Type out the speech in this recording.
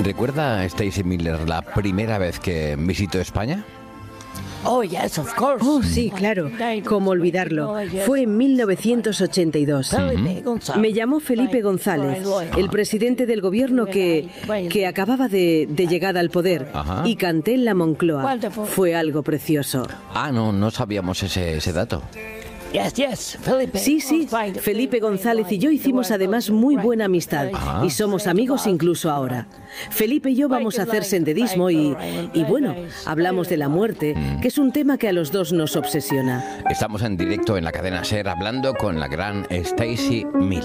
¿Recuerda Stacy Miller la primera vez que visitó España? Oh, yes, of course. Oh, sí, claro. ¿Cómo olvidarlo? Fue en 1982. Me llamó Felipe González, el presidente del gobierno que acababa de llegar al poder. Ajá. Y canté en la Moncloa. Fue algo precioso. Ah, no sabíamos ese dato. Yes, Felipe. Sí, Felipe González y yo hicimos además muy buena amistad y somos amigos incluso ahora. Felipe y yo vamos a hacer senderismo y bueno, hablamos de la muerte, que es un tema que a los dos nos obsesiona. Estamos en directo en la cadena SER hablando con la gran Stacy Miller.